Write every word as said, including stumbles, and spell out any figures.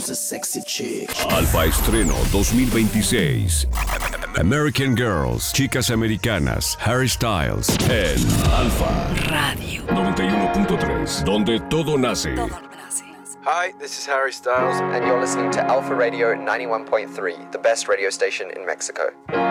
Sexy chick. Alfa Estreno dos mil veintiséis. American Girls, Chicas Americanas, Harry Styles en Alfa Radio noventa y uno punto tres, donde todo nace. Todo nace. Hi, this is Harry Styles, and you're listening to Alpha Radio ninety-one point three, the best radio station in Mexico.